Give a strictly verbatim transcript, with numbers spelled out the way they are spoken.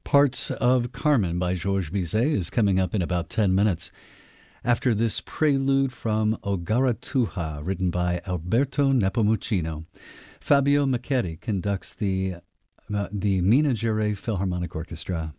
Parts of Carmen by Georges Bizet is coming up in about ten minutes. After this prelude from Ogaratuja, written by Alberto Nepomuceno, Fabio Macchetti conducts the, uh, the Minas Gerais Philharmonic Orchestra.